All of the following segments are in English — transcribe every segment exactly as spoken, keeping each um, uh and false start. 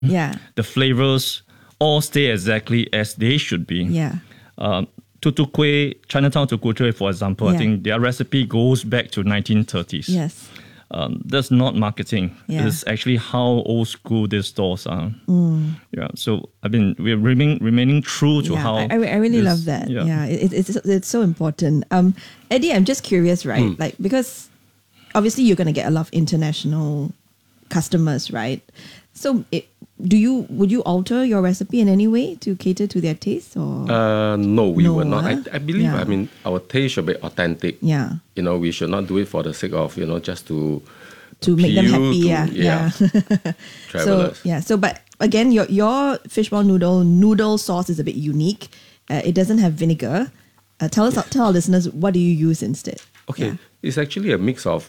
Yeah. The flavors all stay exactly as they should be. Yeah. Um, Tutu Kueh, Chinatown Tutu Kueh, for example, Yeah. I think their recipe goes back to nineteen thirties. Yes. Um, that's not marketing. Yeah. It's actually how old school these stores are. Mm. Yeah. So I mean, we're remain, remaining true to Yeah, how. I, I I really this- love that. Yeah. Yeah, it, it's it's so important. Um, Eddie, I'm just curious, right? Mm. Like because obviously you're going to get a lot of international customers, right? So it, do you would you alter your recipe in any way to cater to their taste or? Uh, no, we No, will not. ah? I, I believe, Yeah. I mean, our taste should be authentic. yeah, You know, we should not do it for the sake of, you know, just to to make them appeal happy. to- Yeah, yeah, so travelers. yeah, so but again, your your fishball noodle noodle sauce is a bit unique. Uh, it doesn't have vinegar. Uh, tell us, tell our listeners, what do you use instead? Okay, Yeah. it's actually a mix of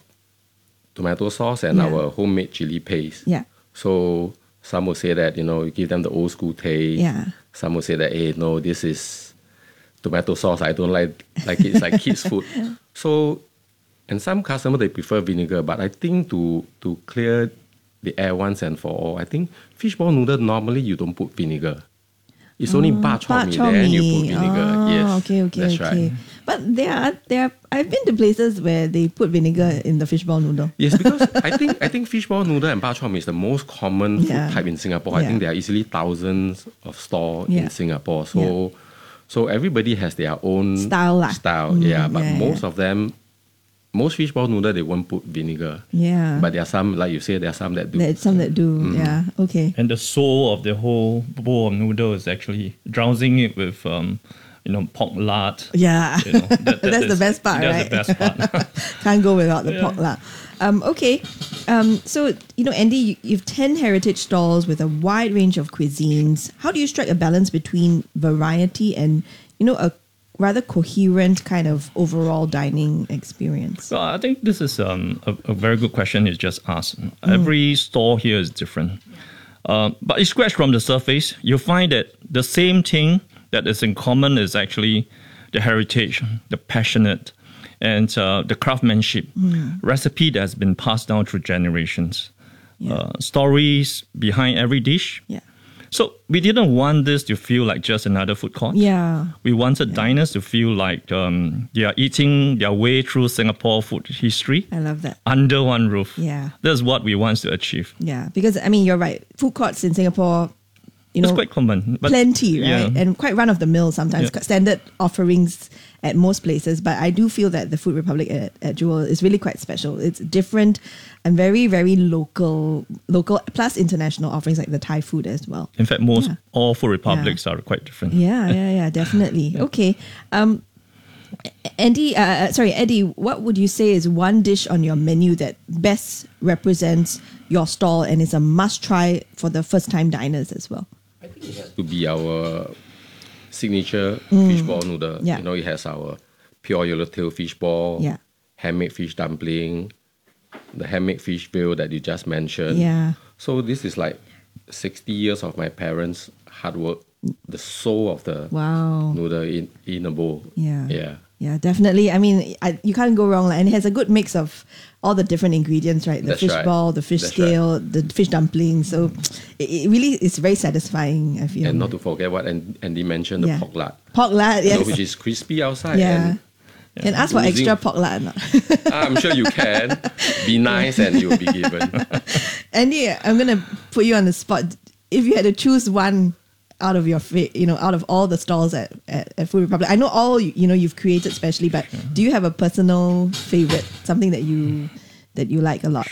tomato sauce and Yeah. our homemade chili paste. Yeah. So some will say that, you know, you give them the old school taste. Yeah. Some will say that, hey, no, this is tomato sauce. I don't like like it. It's like kids' food. So, and some customers, they prefer vinegar. But I think to to clear the air once and for all, I think fishball noodle, normally you don't put vinegar. It's only bak chor mee, then you put vinegar. Oh, yes, okay, okay, that's okay. right. But there are there. Are, I've been to places where they put vinegar in the fishball noodle. Yes, because I think I think fishball noodle and bak chor mee is the most common food Yeah. type in Singapore. I Yeah. think there are easily thousands of stores Yeah. in Singapore. So so everybody has their own Style lah. Style, Mm, yeah. But yeah, most yeah. of them, most fishball noodle they won't put vinegar. Yeah, But there are some, like you say, there are some that do. there's some that do. Mm. Yeah, okay. And the soul of the whole bowl of noodle is actually drowsing it with, um, you know, pork lard. Yeah, You know, that- that that's the is- best part, that's right? the best part. Can't go without the Yeah. pork lah. Um, okay, um, so you know, Andy, you, you've ten heritage stalls with a wide range of cuisines. How do you strike a balance between variety and you know a rather coherent kind of overall dining experience? So I think this is um, a, a very good question you just asked. Every store here is different. Uh, but you scratch from the surface, you find that the same thing that is in common is actually the heritage, the passionate, and uh, the craftsmanship, recipe that has been passed down through generations, Yeah. uh, stories behind every dish. Yeah, So we didn't want this to feel like just another food court. yeah, We wanted diners to feel like um, they are eating their way through Singapore food history I love that. under one roof. Yeah. That's what we want to achieve. Yeah, because I mean, you're right. Food courts in Singapore, you It's know, quite common. But plenty, right? yeah. And quite run of the mill sometimes, Yeah. standard offerings at most places. But I do feel that the Food Republic at, at Jewel is really quite special. It's different and very, very local, local plus international offerings like the Thai food as well. In fact, most Yeah. all food republics are quite different. Yeah, yeah, yeah, definitely. Okay. Um, Andy, uh, sorry, Eddie, what would you say is one dish on your menu that best represents your stall and is a must try for the first time diners as well? I think it has to be our signature fishball noodle. Yeah. You know, it has our pure yellowtail fishball, Yeah. handmade fish dumpling, the handmade fish veal that you just mentioned. Yeah. So this is like sixty years of my parents' hard work, the soul of the Wow. noodle in, in a bowl. Yeah. Yeah. Yeah, definitely. I mean, I, you can't go wrong. And it has a good mix of all the different ingredients, right? The That's fish right. ball, the fish That's scale, the fish dumpling. So it, it really is very satisfying, I feel. And not to forget what An- Andy mentioned, the Yeah. pork lard. Pork lard, You know, yes. which is crispy outside. yeah. And Can ask for Losing- extra pork lard or not? I'm sure you can. Be nice and you'll be given. Andy, I'm going to put you on the spot. If you had to choose one out of your, fa- you know, out of all the stalls at, at, at Food Republic, I know all, you, you know, you've created specially, but do you have a personal favorite, something that you that you like a lot?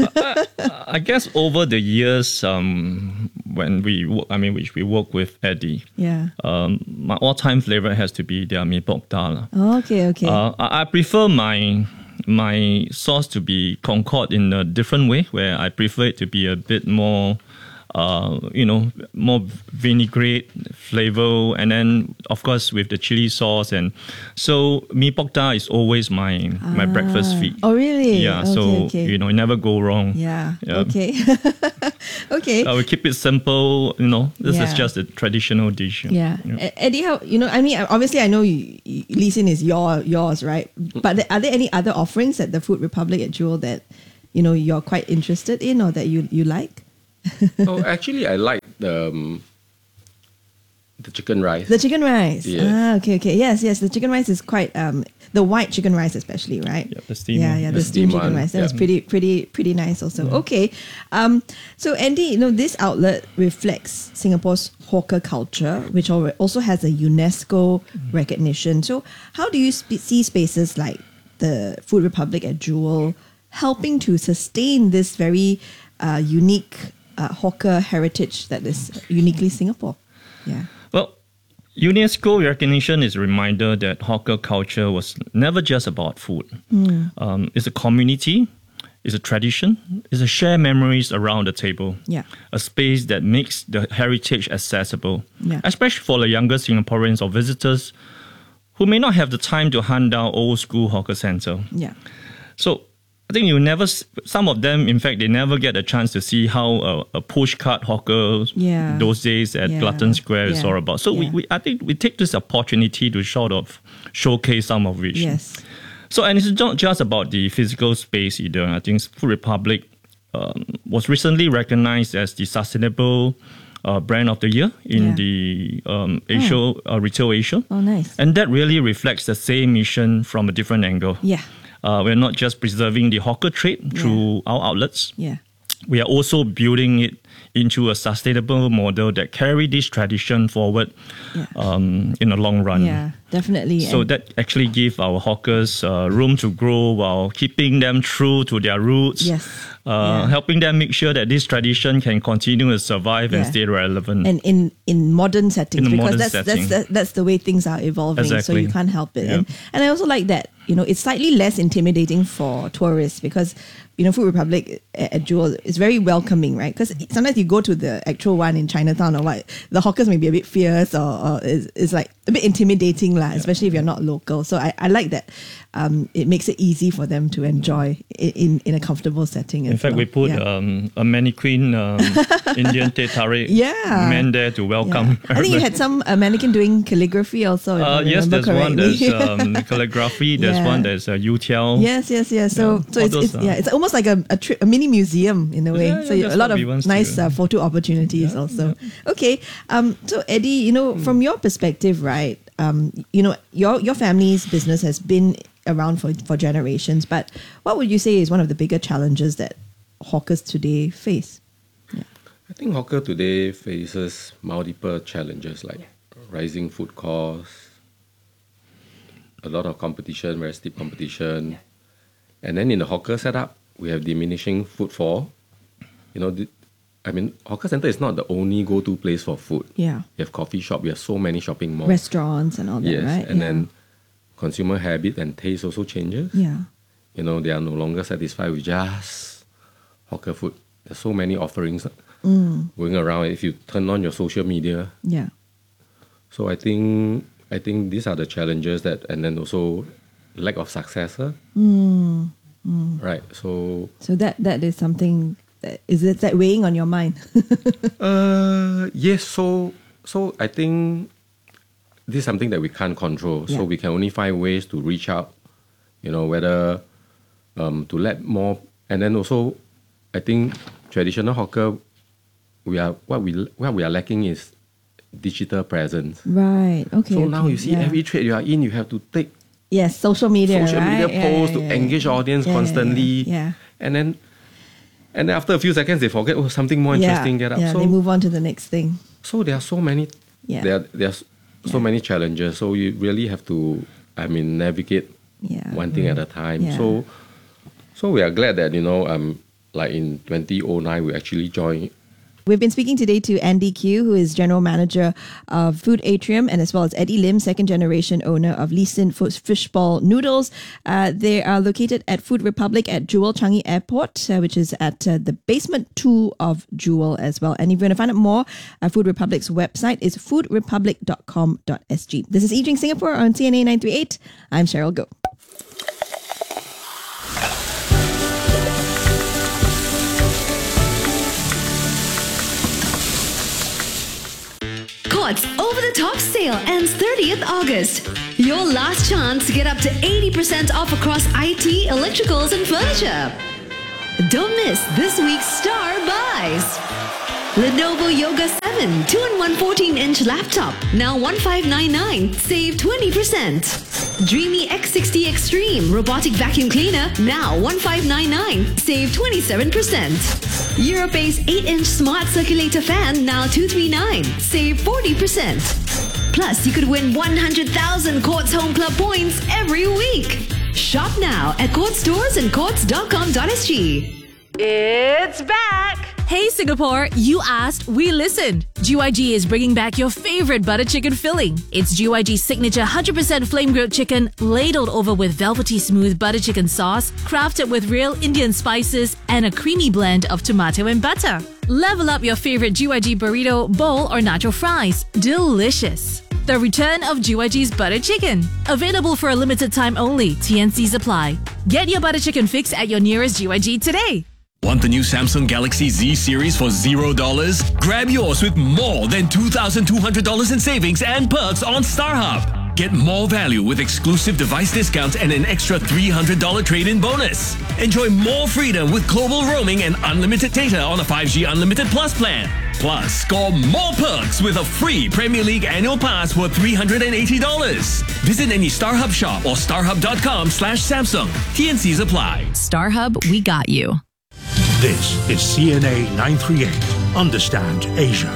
I guess over the years, um, when we, wo- I mean, which we work with Eddie, Yeah. um, my all-time favorite has to be their mee pok da lah. Oh, okay, okay. Uh, I, I prefer my my sauce to be concord in a different way, where I prefer it to be a bit more, uh, you know, more vinaigrette flavor, and then of course with the chili sauce, and so mee pok da is always my my breakfast feed. Oh, really? Yeah, Okay, so okay. you know, you never go wrong. Yeah. Yeah. Okay. okay. I will keep it simple. You know, this Yeah. is just a traditional dish. Yeah. E- Eddie, how, you know, I mean, obviously I know you, you, Lee Sin is your, yours, right? But th- are there any other offerings at the Food Republic at Jewel that, you know, you're quite interested in or that you, you like? Oh, actually, I like the um, the chicken rice. The chicken rice. Yes. Ah, okay, okay. Yes, yes. The chicken rice is quite um the white chicken rice especially, right? Yeah, the steam Yeah, one. yeah, The the, steamed steam chicken one, rice. That was yeah. pretty, pretty, pretty nice also. Okay. Um. So Andy, you know, this outlet reflects Singapore's hawker culture, which al- also has a UNESCO recognition. So how do you sp- see spaces like the Food Republic at Jewel helping to sustain this very uh, unique uh, hawker heritage that is uniquely Singapore? Yeah. Well, UNESCO recognition is a reminder that hawker culture was never just about food. Mm. Um, it's a community, it's a tradition, it's a shared memories around the table. Yeah. A space that makes the heritage accessible, Yeah. especially for the younger Singaporeans or visitors who may not have the time to hunt down old school hawker center. Yeah. So I think you never, s- some of them, in fact, they never get a chance to see how a, a push cart hawker Yeah. those days at Yeah. Glutton Square is Yeah. all about. So we, Yeah. we, I think we take this opportunity to sort of showcase some of which. Yes. So, and it's not just about the physical space either. I think Food Republic um, was recently recognized as the Sustainable uh, Brand of the Year in Yeah. the um, Asia, uh, Retail Asia. Oh, nice. And that really reflects the same mission from a different angle. Yeah. Uh, we're not just preserving the hawker trade through our outlets. Yeah. We are also building it into a sustainable model that carry this tradition forward Yeah. um, in the long run. Yeah, definitely. So And- that actually give our hawkers uh, room to grow while keeping them true to their roots. Yes. Uh, Yeah. Helping them make sure that this tradition can continue to survive and Yeah. stay relevant. and in, in modern settings, In a because modern that's setting. that's the, that's the way things are evolving. So Exactly. you can't help it. Yeah. And and I also like that, you know, it's slightly less intimidating for tourists because, you know, Food Republic at, at Jewel is very welcoming, right? Because sometimes you go to the actual one in Chinatown or what, the hawkers may be a bit fierce or, or is, is like a bit intimidating, lah, especially if you're not local. So I, I like that. Um, it makes it easy for them to enjoy i- in, in a comfortable setting. In as fact, well. we put Yeah. um, a mannequin um, Indian teh tarik Yeah. man there to welcome. Yeah. I think you had some uh, mannequin doing calligraphy also. If Uh, I yes, remember there's one. correctly. There's um, calligraphy. There's Yeah. one. There's a youtiao. Yes, yes, yes. So, Yeah, so all it's, those it's are- yeah, it's almost like a a, tri- a mini museum in a way. Yeah, so yeah, you- that's a lot what we of want nice to- uh, photo opportunities also. Okay, um, so Eddie, you know, Hmm. from your perspective, right? Um, you know, your your family's business has been around for for generations, but what would you say is one of the bigger challenges that hawkers today face? I think hawker today faces multiple challenges like rising food costs, a lot of competition, very steep competition. And then in the hawker setup, we have diminishing footfall. You know, the, I mean, hawker center is not the only go-to place for food. Yeah, You have coffee shop, we have so many shopping malls. restaurants and all that, Yes, right? and yeah. then consumer habit and taste also changes. yeah, You know, they are no longer satisfied with just hawker food. There's so many offerings Mm. going around. If you turn on your social media, yeah, so I think I think these are the challenges that, and then also lack of successor. mm. Right. So So that that is something. That, is it that weighing on your mind? uh, yes. So so I think this is something that we can't control. Yeah. So we can only find ways to reach out. You know, whether um, to let more, and then also, I think traditional hawker, we are what we what we are lacking is digital presence. Right. Okay. So now okay, you see yeah. every trade you are in, you have to take Yes, social media. social right? media Yeah, posts yeah, to yeah, engage yeah. audience Yeah, yeah, constantly. Yeah. And then and then after a few seconds they forget, oh, something more Yeah. interesting get up. Yeah, so they move on to the next thing. so there are so many Yeah. there are, there's so Yeah. many challenges. So you really have to I mean navigate Yeah. one thing at a time. Yeah. So so we are glad that, you know, um like in twenty oh nine we actually joined. We've been speaking today to Andy Q, who is General Manager of Food Atrium, and as well as Eddie Lim, second generation owner of Lee Sin Fo- Fishball Noodles. Uh, they are located at Food Republic at Jewel Changi Airport, uh, which is at uh, the basement two of Jewel as well. And if you want to find out more, uh, Food Republic's website is food republic dot com dot s g. This is Eating Singapore on C N A nine three eight. I'm Cheryl Goh. Courts Over the Top sale ends thirtieth August. Your last chance to get up to eighty percent off across I T, electricals, and furniture. Don't miss this week's star buys. Lenovo Yoga seven two in one fourteen-inch laptop, now one thousand five hundred ninety-nine dollars, save twenty percent. Dreamy X sixty Extreme robotic vacuum cleaner, now one thousand five hundred ninety-nine dollars, save twenty-seven percent. Europace eight-inch smart circulator fan, now two hundred thirty-nine dollars, save forty percent. Plus, you could win one hundred thousand Quartz Home Club points every week. Shop now at Quartz stores and quartz dot com dot s g. It's back! Hey Singapore, you asked, we listened. G Y G is bringing back your favorite butter chicken filling. It's G Y G's signature one hundred percent flame grilled chicken, ladled over with velvety smooth butter chicken sauce, crafted with real Indian spices and a creamy blend of tomato and butter. Level up your favorite G Y G burrito, bowl or nacho fries. Delicious. The return of G Y G's butter chicken. Available for a limited time only. T N Cs apply. Get your butter chicken fix at your nearest G Y G today. Want the new Samsung Galaxy Z series for zero dollars? Grab yours with more than two thousand two hundred dollars in savings and perks on StarHub. Get more value with exclusive device discounts and an extra three hundred dollars trade-in bonus. Enjoy more freedom with global roaming and unlimited data on a five G Unlimited Plus plan. Plus, score more perks with a free Premier League annual pass worth three hundred eighty dollars. Visit any StarHub shop or starhub dot com slash Samsung. T N Cs apply. StarHub, we got you. This is C N A nine thirty-eight. Understand Asia.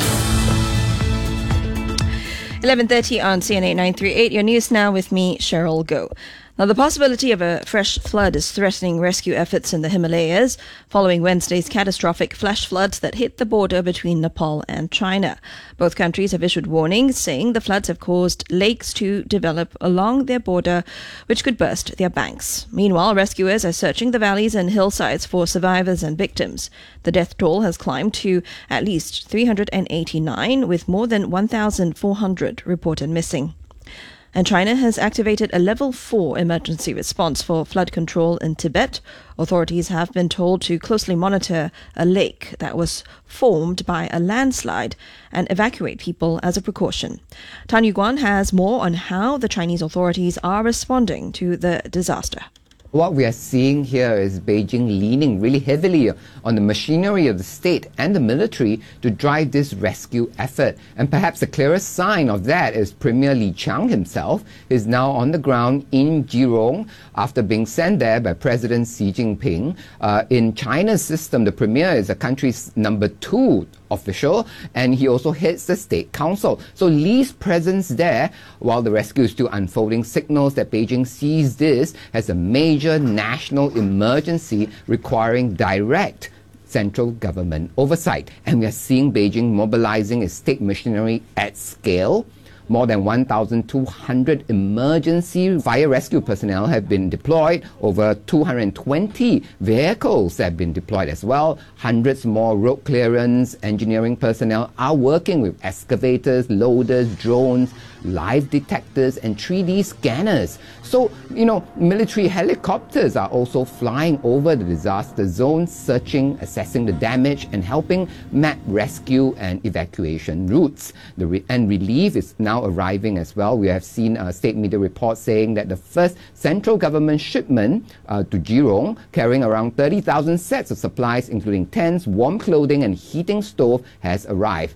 eleven thirty on C N A nine thirty-eight. Your news now with me, Cheryl Goh. Now, the possibility of a fresh flood is threatening rescue efforts in the Himalayas following Wednesday's catastrophic flash floods that hit the border between Nepal and China. Both countries have issued warnings saying the floods have caused lakes to develop along their border, which could burst their banks. Meanwhile, rescuers are searching the valleys and hillsides for survivors and victims. The death toll has climbed to at least three hundred eighty-nine, with more than one thousand four hundred reported missing. And China has activated a level four emergency response for flood control in Tibet. Authorities have been told to closely monitor a lake that was formed by a landslide and evacuate people as a precaution. Tan Yuguan has more on how the Chinese authorities are responding to the disaster. What we are seeing here is Beijing leaning really heavily on the machinery of the state and the military to drive this rescue effort. And perhaps the clearest sign of that is Premier Li Qiang himself is now on the ground in Zhejiang after being sent there by President Xi Jinping. Uh, in China's system, the Premier is the country's number two official, and he also heads the State Council. So Li's presence there, while the rescue is still unfolding, signals that Beijing sees this as a major national emergency requiring direct central government oversight. And we are seeing Beijing mobilizing its state machinery at scale. More than one thousand two hundred emergency fire rescue personnel have been deployed. Over two hundred twenty vehicles have been deployed as well. Hundreds more road clearance engineering personnel are working with excavators, loaders, drones, live detectors and three D scanners. So, you know, military helicopters are also flying over the disaster zone, searching, assessing the damage and helping map rescue and evacuation routes. The re- and relief is now arriving as well. We have seen uh, state media reports saying that the first central government shipment uh, to Zhejiang, carrying around thirty thousand sets of supplies, including tents, warm clothing and heating stove, has arrived.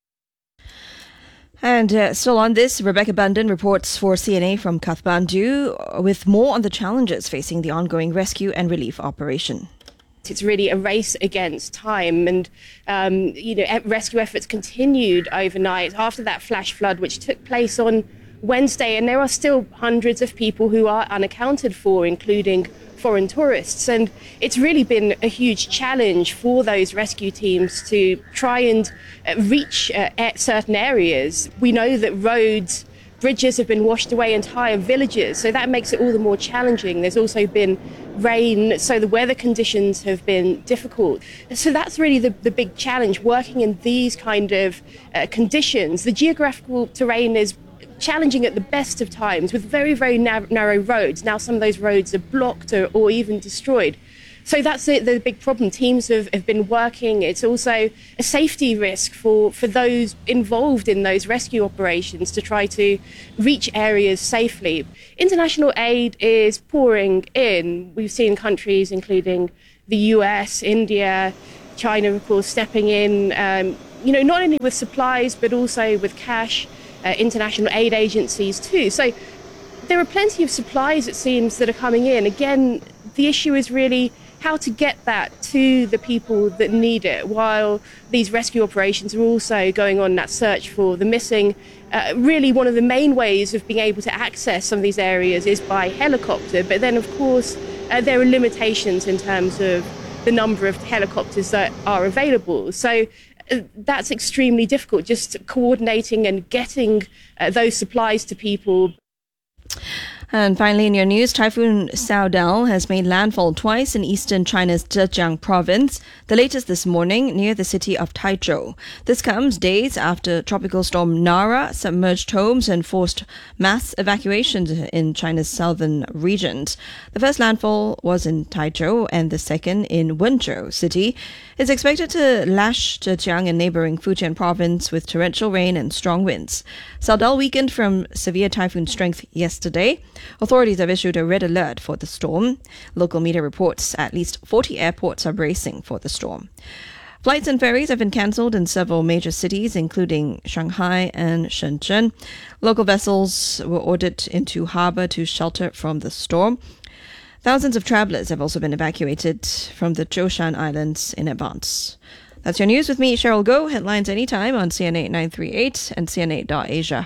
And uh, still on this, Rebecca Bundan reports for C N A from Kathmandu with more on the challenges facing the ongoing rescue and relief operation. It's really a race against time, and um, you know, rescue efforts continued overnight after that flash flood, which took place on Wednesday, and there are still hundreds of people who are unaccounted for, including foreign tourists. And it's really been a huge challenge for those rescue teams to try and uh, reach uh, at certain areas. We know that roads, bridges have been washed away, entire villages, so that makes it all the more challenging. There's also been rain, so the weather conditions have been difficult. So that's really the, the big challenge, working in these kind of uh, conditions. The geographical terrain is challenging at the best of times with very, very na- narrow roads. Now some of those roads are blocked or, or even destroyed. So that's the, the big problem. Teams have, have been working. It's also a safety risk for, for those involved in those rescue operations to try to reach areas safely. International aid is pouring in. We've seen countries including the U S, India, China, of course, stepping in, um, you know, not only with supplies, but also with cash, uh, international aid agencies too. So there are plenty of supplies, it seems, that are coming in. Again, the issue is really how to get that to the people that need it, while these rescue operations are also going on, that search for the missing. Uh, really, one of the main ways of being able to access some of these areas is by helicopter. But then, of course, uh, there are limitations in terms of the number of helicopters that are available. So uh, that's extremely difficult, just coordinating and getting uh, those supplies to people. And finally, in your news, Typhoon Saudal has made landfall twice in eastern China's Zhejiang province, the latest this morning near the city of Taizhou. This comes days after Tropical Storm Nara submerged homes and forced mass evacuations in China's southern regions. The first landfall was in Taizhou and the second in Wenzhou city. It's expected to lash Zhejiang and neighboring Fujian province with torrential rain and strong winds. Saudal weakened from severe typhoon strength yesterday. Authorities have issued a red alert for the storm. Local media reports at least forty airports are bracing for the storm. Flights and ferries have been cancelled in several major cities, including Shanghai and Shenzhen. Local vessels were ordered into harbour to shelter from the storm. Thousands of travellers have also been evacuated from the Zhoushan Islands in advance. That's your news with me, Cheryl Goh. Headlines anytime on C N A nine three eight and C N A dot Asia.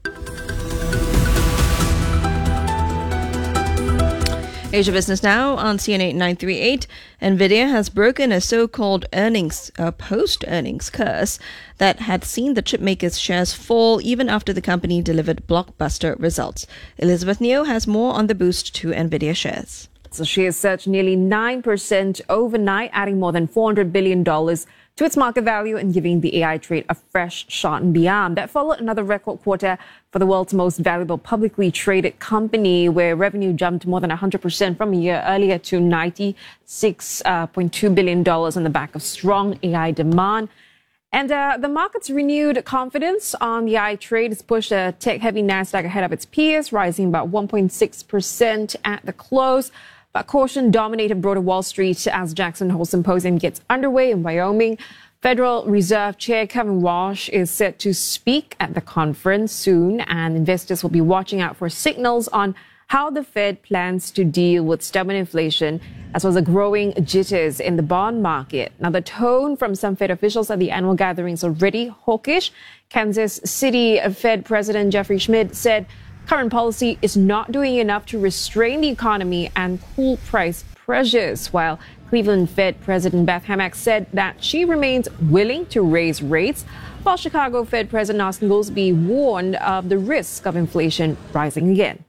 Asia Business Now on C N A nine three eight. NVIDIA has broken a so-called earnings, uh, post-earnings curse that had seen the chipmaker's shares fall even after the company delivered blockbuster results. Elizabeth Neo has more on the boost to NVIDIA shares. So shares surged nearly nine percent overnight, adding more than four hundred billion dollars to its market value and giving the A I trade a fresh shot in the arm. That followed another record quarter for the world's most valuable publicly traded company, where revenue jumped more than one hundred percent from a year earlier to ninety-six point two billion dollars on the back of strong A I demand. And uh, the market's renewed confidence on the A I trade has pushed a tech-heavy Nasdaq ahead of its peers, rising about one point six percent at the close. But caution dominated broader Wall Street as Jackson Hole Symposium gets underway in Wyoming. Federal Reserve Chair Kevin Walsh is set to speak at the conference soon, and investors will be watching out for signals on how the Fed plans to deal with stubborn inflation, as well as the growing jitters in the bond market. Now, the tone from some Fed officials at the annual gathering is already hawkish. Kansas City Fed President Jeffrey Schmidt said current policy is not doing enough to restrain the economy and cool price pressures, while Cleveland Fed President Beth Hammack said that she remains willing to raise rates, while Chicago Fed President Austin Goolsbee warned of the risk of inflation rising again.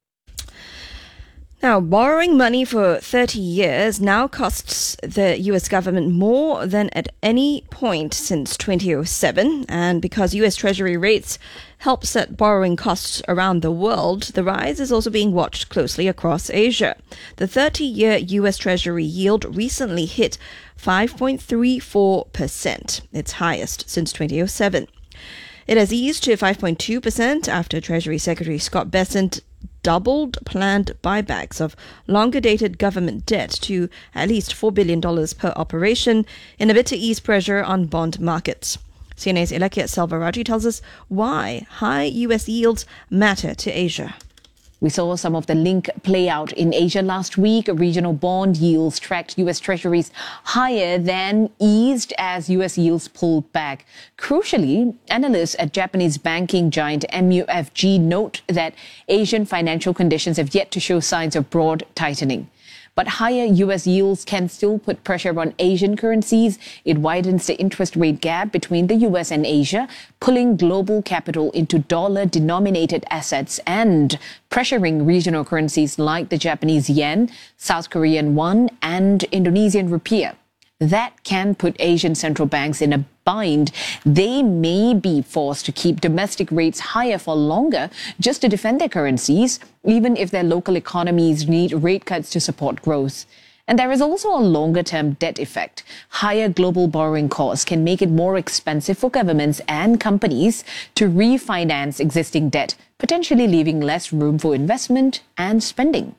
Now, borrowing money for thirty years now costs the U S government more than at any point since twenty oh seven. And because U S Treasury rates help set borrowing costs around the world, the rise is also being watched closely across Asia. The thirty-year U S Treasury yield recently hit five point three four percent, its highest since twenty oh seven. It has eased to five point two percent after Treasury Secretary Scott Bessent doubled planned buybacks of longer-dated government debt to at least four billion dollars per operation in a bid to ease pressure on bond markets. C N A's Ilakia Selvaraju tells us why high U S yields matter to Asia. We saw some of the link play out in Asia last week. Regional bond yields tracked U S Treasuries higher than eased as U S yields pulled back. Crucially, analysts at Japanese banking giant M U F G note that Asian financial conditions have yet to show signs of broad tightening. But higher U S yields can still put pressure on Asian currencies. It widens the interest rate gap between the U S and Asia, pulling global capital into dollar-denominated assets and pressuring regional currencies like the Japanese yen, South Korean won, and Indonesian rupiah. That can put Asian central banks in a bind. They may be forced to keep domestic rates higher for longer just to defend their currencies, even if their local economies need rate cuts to support growth. And there is also a longer-term debt effect. Higher global borrowing costs can make it more expensive for governments and companies to refinance existing debt, potentially leaving less room for investment and spending.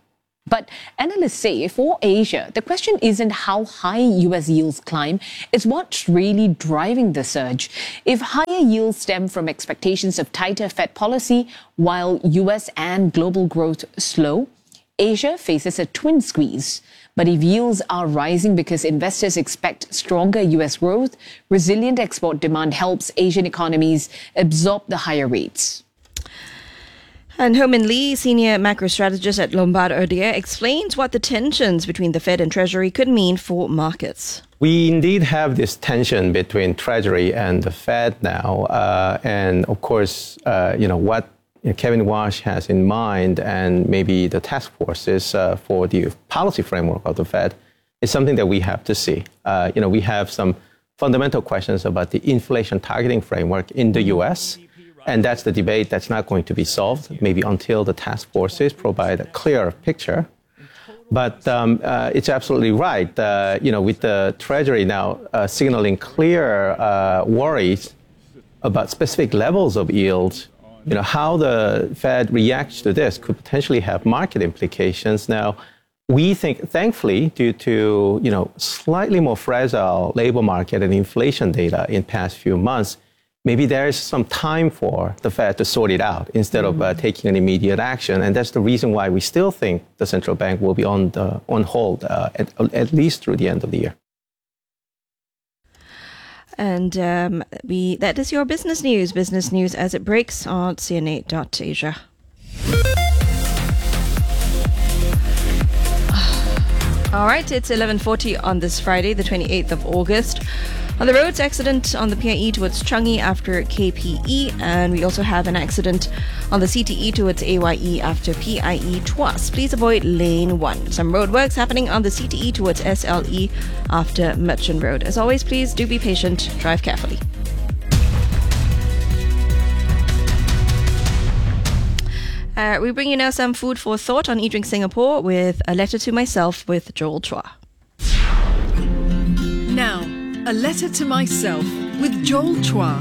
But analysts say for Asia, the question isn't how high U S yields climb, it's what's really driving the surge. If higher yields stem from expectations of tighter Fed policy, while U S and global growth slow, Asia faces a twin squeeze. But if yields are rising because investors expect stronger U S growth, resilient export demand helps Asian economies absorb the higher rates. And Ho Min Lee, senior macro strategist at Lombard Odier, explains what the tensions between the Fed and Treasury could mean for markets. We indeed have this tension between Treasury and the Fed now. Uh, and of course, uh, you know, what you know, Kevin Warsh has in mind and maybe the task forces uh, for the policy framework of the Fed is something that we have to see. Uh, you know, we have some fundamental questions about the inflation targeting framework in the U S, and that's the debate that's not going to be solved, maybe until the task forces provide a clearer picture. But um, uh, it's absolutely right. Uh, you know, with the Treasury now uh, signaling clear uh, worries about specific levels of yields, you know, how the Fed reacts to this could potentially have market implications. Now, we think, thankfully, due to, you know, slightly more fragile labor market and inflation data in past few months, maybe there is some time for the Fed to sort it out instead of uh, taking an immediate action. And that's the reason why we still think the central bank will be on, the, on hold uh, at, at least through the end of the year. And um, we that is your business news. Business news as it breaks on C N A dot Asia. All right, it's eleven forty on this Friday, the twenty-eighth of August. On the roads, accident on the P I E towards Changi after K P E, and we also have an accident on the C T E towards A Y E after P I E Tuas. Please avoid lane one. Some roadworks happening on the C T E towards S L E after Merchant Road. As always, please do be patient, drive carefully. Uh, we bring you now some food for thought on eDrink Singapore with A Letter to Myself with Joel Chua. Now, A Letter to Myself with Joel Chua.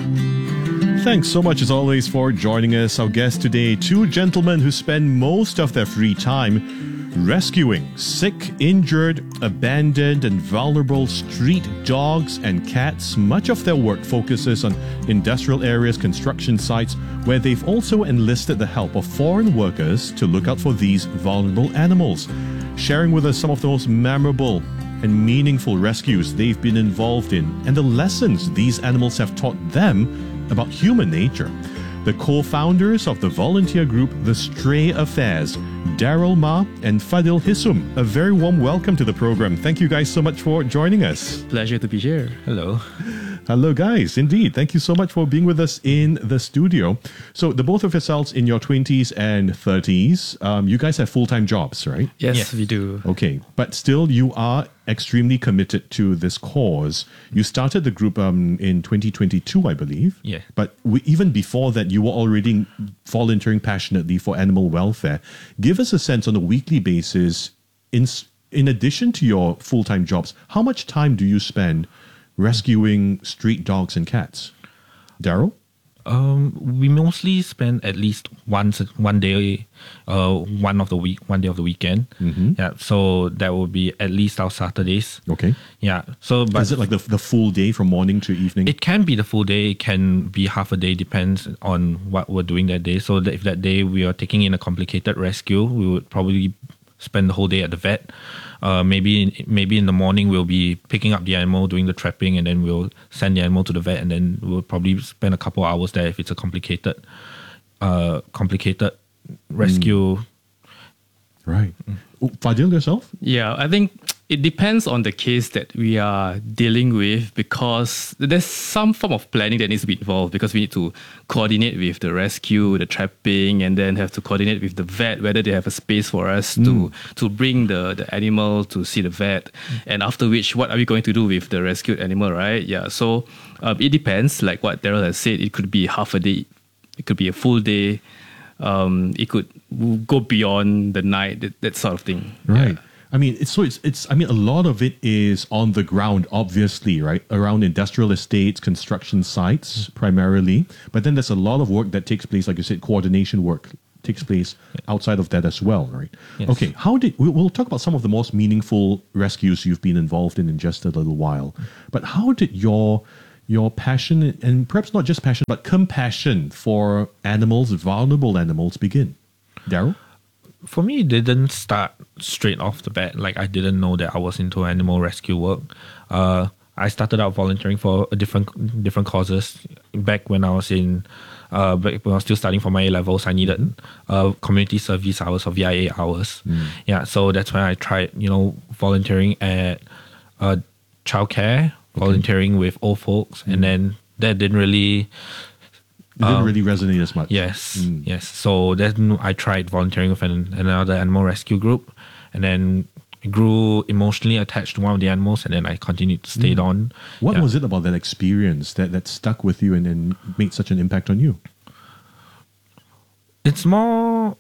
Thanks so much as always for joining us. Our guests today, two gentlemen who spend most of their free time rescuing sick, injured, abandoned and vulnerable street dogs and cats. Much of their work focuses on industrial areas, construction sites, where they've also enlisted the help of foreign workers to look out for these vulnerable animals. Sharing with us some of the most memorable and meaningful rescues they've been involved in and the lessons these animals have taught them about human nature. The co-founders of the volunteer group The Stray Affairs, Daryl Ma and Fadil Hissum. A very warm welcome to the program. Thank you guys so much for joining us. Pleasure to be here. Hello. Hello, guys. Indeed. Thank you so much for being with us in the studio. So the both of yourselves in your twenties and thirties, um, you guys have full-time jobs, right? Yes, yes, we do. Okay. But still, you are extremely committed to this cause. You started the group um, in twenty twenty-two, I believe. Yeah. But we, even before that, you were already volunteering passionately for animal welfare. Give us a sense on a weekly basis, in, in addition to your full-time jobs, how much time do you spend rescuing street dogs and cats? Daryl? Um, we mostly spend at least once one day, uh, one of the week, one day of the weekend. Mm-hmm. Yeah, so that will be at least our Saturdays. Okay. Yeah. So, but is it like the the full day from morning to evening? It can be the full day. It can be half a day. Depends on what we're doing that day. So that if that day we are taking in a complicated rescue, we would probably spend the whole day at the vet. Uh, maybe maybe in the morning we'll be picking up the animal, doing the trapping, and then we'll send the animal to the vet, and then we'll probably spend a couple of hours there if it's a complicated, uh, complicated rescue. Mm. Right. Mm. Fadil, yourself? Yeah, I think it depends on the case that we are dealing with, because there's some form of planning that needs to be involved, because we need to coordinate with the rescue, the trapping, and then have to coordinate with the vet, whether they have a space for us mm. to to bring the, the animal to see the vet. Mm. And after which, what are we going to do with the rescued animal, right? Yeah, so um, it depends. Like what Daryl has said, it could be half a day, it could be a full day. Um, it could go beyond the night, that, that sort of thing. Right. Yeah. I mean, it's so it's it's. I mean, a lot of it is on the ground, obviously, right, around industrial estates, construction sites, primarily. But then there's a lot of work that takes place, like you said, coordination work, takes place outside of that as well, right? Yes. Okay, how did we, we'll talk about some of the most meaningful rescues you've been involved in in just a little while. But how did your your passion, and perhaps not just passion, but compassion for animals, vulnerable animals, begin? Daryl? For me, it didn't start straight off the bat. Like, I didn't know that I was into animal rescue work. Uh, I started out volunteering for a different different causes. Back when I was in, uh, back when I was still studying for my A levels, I needed uh, community service hours or V I A hours. Mm. Yeah, so that's when I tried, you know, volunteering at uh, childcare, volunteering with old folks, Mm. and then that didn't really. It didn't um, really resonate as much. Yes, Mm. yes. So then I tried volunteering with an, another animal rescue group, and then grew emotionally attached to one of the animals, and then I continued to stay Mm. on. What Yeah. was it about that experience that, that stuck with you and, and made such an impact on you? It's more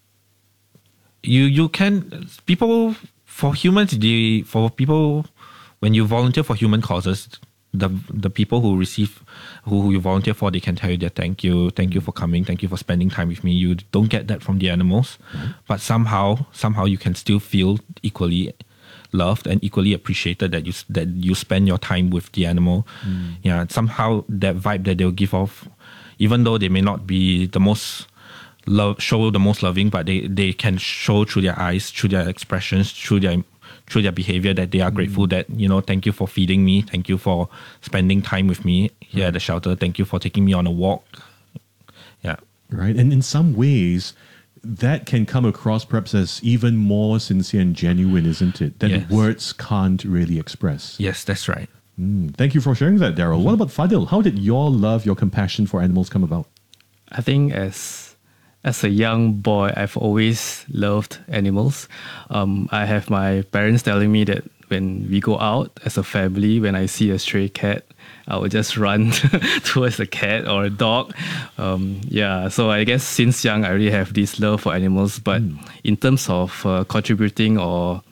you you can people for humans they for people when you volunteer for human causes, the the people who receive who, who you volunteer for, they can tell you that thank you, thank you for coming, thank you for spending time with me. You don't get that from the animals, but somehow somehow you can still feel equally loved and equally appreciated that you that you spend your time with the animal. Mm. Yeah, somehow that vibe that they'll give off, even though they may not be the most love show the most loving, but they, they can show through their eyes, through their expressions, through their through their behavior that they are grateful that, you know, thank you for feeding me, thank you for spending time with me here at the shelter, thank you for taking me on a walk. Yeah. Right. And in some ways, that can come across perhaps as even more sincere and genuine, isn't it? That Yes. words can't really express. Yes, that's right. Mm. Thank you for sharing that, Daryl. What about Fadil? How did your love, your compassion for animals come about? I think as as a young boy, I've always loved animals. Um, I have my parents telling me that when we go out as a family, when I see a stray cat, I would just run towards the cat or a dog. Um, yeah, so I guess since young, I really have this love for animals. But Mm. in terms of uh, contributing or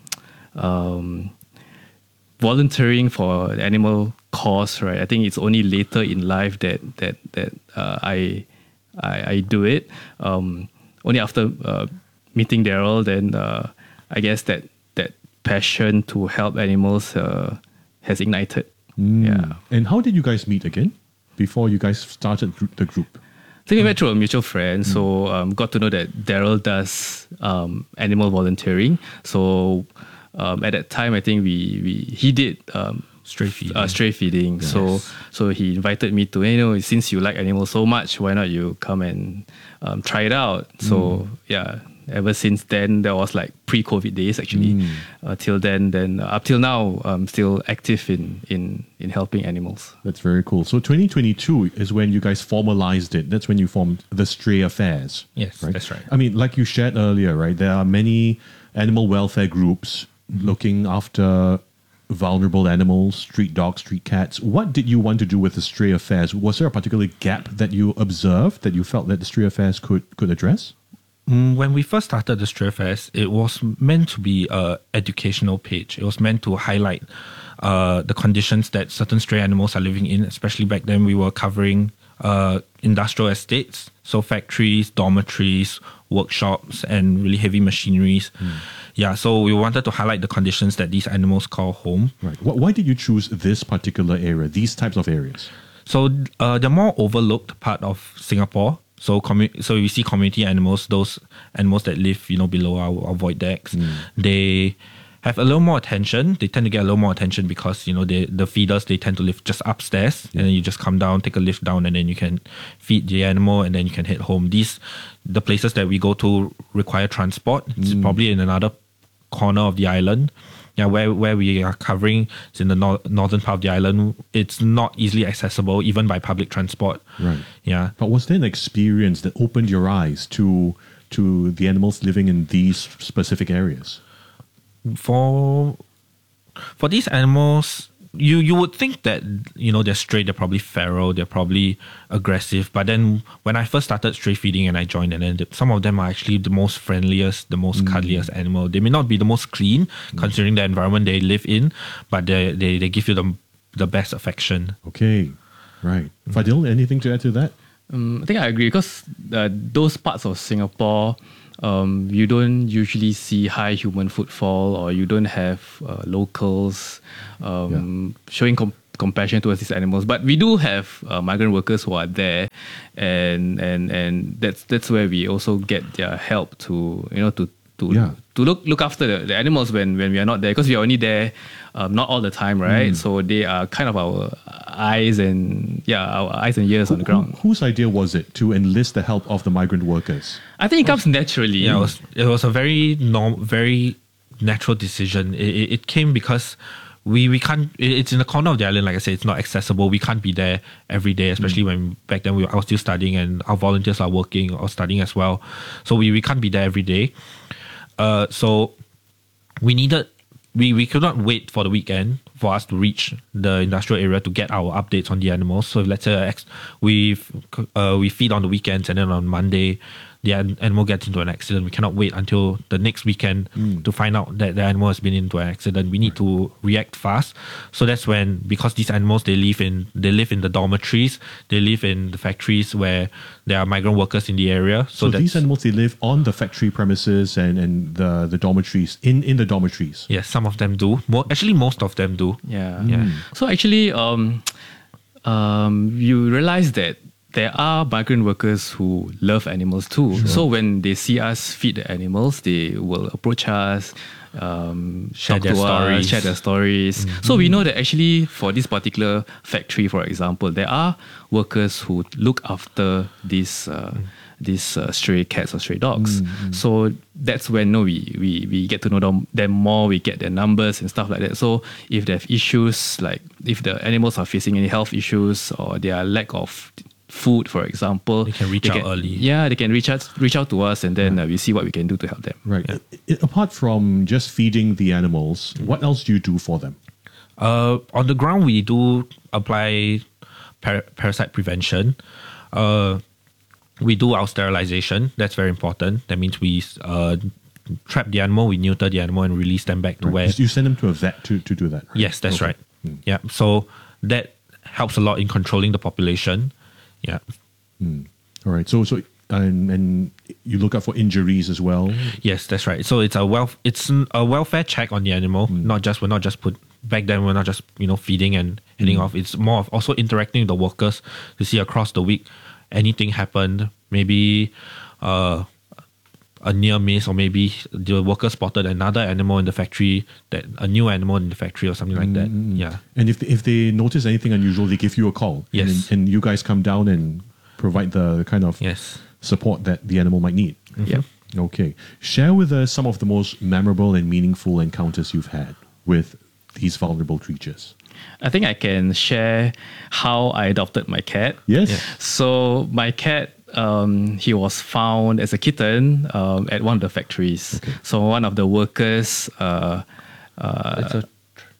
um, volunteering for the animal cause, right? I think it's only later in life that that that uh, I, I I do it. Um, only after uh, meeting Daryl, then uh, I guess that that passion to help animals uh, has ignited. Mm. Yeah. And how did you guys meet again before you guys started gr- the group? I think we met through a mutual friend, so um, got to know that Daryl does um, animal volunteering. So um, at that time, I think we, we he did um, stray feeding. Uh, stray feeding. Yes. So so he invited me to, you know, since you like animals so much, why not you come and um, try it out? So Mm. yeah, ever since then, that was like pre-COVID days actually. Mm. Uh, till then, then uh, up till now, I'm still active in in in helping animals. That's very cool. So twenty twenty-two is when you guys formalized it. That's when you formed the Stray Affairs. Yes, that's right. I mean, like you shared earlier, right? There are many animal welfare groups looking after vulnerable animals, street dogs, street cats. What did you want to do with the Stray Affairs? Was there a particular gap that you observed that you felt that the Stray Affairs could, could address? Mm, When we first started the Stray Fest, it was meant to be a educational page. It was meant to highlight uh, the conditions that certain stray animals are living in. Especially back then, we were covering uh, industrial estates, so factories, dormitories, workshops, and really heavy machineries. Yeah, so we wanted to highlight the conditions that these animals call home. Right. Wh- Why did you choose this particular area, these types of areas? So uh, the more overlooked part of Singapore. So commu- so we see community animals, those animals that live, you know, below our, our void decks. They have a little more attention. They tend to get a little more attention because, you know, they, the feeders, they tend to live just upstairs. And then you just come down, take a lift down, and then you can feed the animal, and then you can head home. These, the places that we go to require transport. It's probably in another corner of the island. Yeah, where, where we are covering is in the nor- northern part of the island. It's not easily accessible, even by public transport. Right. Yeah. But was there an experience that opened your eyes to to the animals living in these specific areas? For for these animals, you you would think that, you know, they're stray, they're probably feral, they're probably aggressive. But then when I first started stray feeding and I joined, and then the, some of them are actually the most friendliest, the most cuddliest animal. They may not be the most clean, considering the environment they live in, but they they, they give you the the best affection. Okay, right. Fadil, anything to add to that? Um, I think I agree because uh, those parts of Singapore, um, you don't usually see high human footfall, or you don't have uh, locals um, yeah. showing com- compassion towards these animals. But we do have uh, migrant workers who are there, and and and that's that's where we also get their help to you know to to yeah. to look look after the, the animals when when we are not there, because we are only there um, not all the time, right? Mm. So they are kind of our eyes and yeah our eyes and ears who, on the ground. Who, whose idea was it to enlist the help of the migrant workers? I think it comes naturally. Yeah, it was, it was a very norm, very natural decision. It, it, it came because we we can't. It's in the corner of the island, like I said. It's not accessible. We can't be there every day, especially mm. when back then we were, I was still studying and our volunteers are working or studying as well. So we, we can't be there every day. Uh, so we needed, we, we could not wait for the weekend for us to reach the industrial area to get our updates on the animals. So let's say we uh, we feed on the weekends, and then on Monday the animal gets into an accident. We cannot wait until the next weekend mm. to find out that the animal has been into an accident. We need to react fast. So that's when, because these animals, they live in they live in the dormitories, they live in the factories where there are migrant workers in the area. So, so these animals, they live on the factory premises and, and the, the dormitories, in, in the dormitories. Yes, some of them do. More, actually, most of them do. Yeah. yeah. Mm. So actually, um, um, you realize that there are migrant workers who love animals too. Sure. So when they see us feed the animals, they will approach us, um, share talk their to stories. us, share their stories. Mm-hmm. So we know that actually for this particular factory, for example, there are workers who look after these uh, mm. these uh, stray cats or stray dogs. Mm-hmm. So that's when no, we, we we get to know them, them more, we get their numbers and stuff like that. So if they have issues, like if the animals are facing any health issues or their lack of food, for example, they can reach they out can, early. Yeah, they can reach out reach out to us, and then right. uh, we see what we can do to help them. Right. Yeah. I, apart from just feeding the animals, mm. what else do you do for them? Uh, on the ground, we do apply par- parasite prevention. Uh, we do our sterilization. That's very important. That means we uh, trap the animal, we neuter the animal, and release them back to right. where. You send them to a vet to, to do that. Right? Yes, that's okay. right. Mm. Yeah. So that helps a lot in controlling the population. Yeah. Mm. All right. So so and and you look out for injuries as well. Yes, that's right. So it's a welf- it's a welfare check on the animal. Mm. Not just we're not just put back then we're not just you know feeding and heading mm. off. It's more of also interacting with the workers to see across the week anything happened. Maybe uh, a near miss, or maybe the worker spotted another animal in the factory, that a new animal in the factory or something like that. Mm. Yeah. And if if they notice anything unusual, they give you a call. Yes. And, and you guys come down and provide the kind of yes. support that the animal might need. Mm-hmm. Yeah. Okay. Share with us some of the most memorable and meaningful encounters you've had with these vulnerable creatures. I think I can share how I adopted my cat. Yes. Yeah. So my cat, um, he was found as a kitten um, at one of the factories. Okay. So one of the workers. Uh, uh, it's a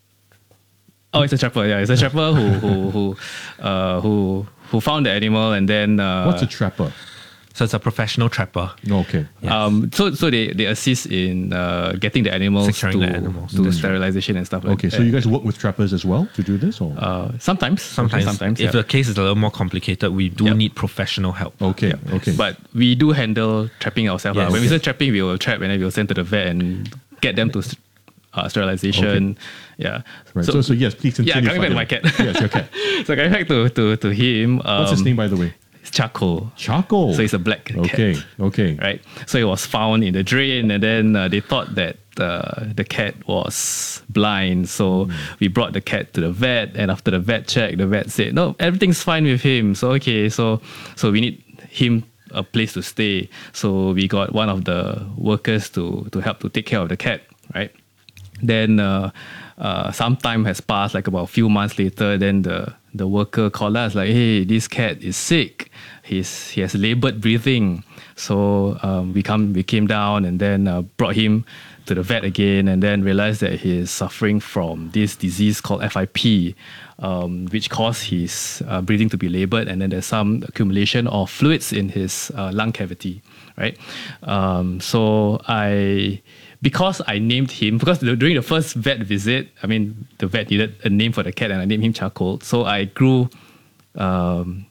oh, it's a trapper. Yeah, it's a trapper who who who uh, who who found the animal, and then uh, what's a trapper? So it's a professional trapper. Okay. Yes. Um. So so they, they assist in uh, getting the animals Securing to the animals. to Mm. sterilization and stuff like Okay. that. So you guys work with trappers as well to do this, or Uh, sometimes, Sometimes, sometimes. if yeah. the case is a little more complicated, we do Yep. need professional help. okay, okay. But we do handle trapping ourselves. Yes. lah. When we Okay. say trapping, we will trap and then we will send to the vet and get them to uh, sterilization. Yeah. Right. So, so yes, please continue. Yeah, coming back to my Fadil. cat. Yes, your cat. So coming back to to, to him. Um, What's his name, by the way? It's Charcoal. Charcoal. So it's a black cat. Okay, okay. Right. So it was found in the drain, and then uh, they thought that uh, the cat was blind. So Mm. we brought the cat to the vet, and after the vet check, the vet said, "No, everything's fine with him." So okay, so so we need him a place to stay. So we got one of the workers to to help to take care of the cat. Right. Then uh, uh, some time has passed, like about a few months later. Then the the worker called us like, "Hey, this cat is sick. He's he has labored breathing." So um, we come we came down and then uh, brought him to the vet again, and then realized that he is suffering from this disease called F I P, um, which caused his uh, breathing to be labored, and then there's some accumulation of fluids in his uh, lung cavity. Right. Um, so I. Because I named him, because during the first vet visit, I mean, the vet needed a name for the cat and I named him Charcoal. So I grew um,